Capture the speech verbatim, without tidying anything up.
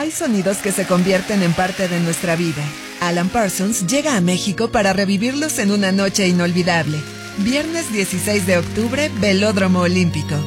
Hay sonidos que se convierten en parte de nuestra vida. Alan Parsons llega a México para revivirlos en una noche inolvidable. Viernes dieciséis de octubre, Velódromo Olímpico.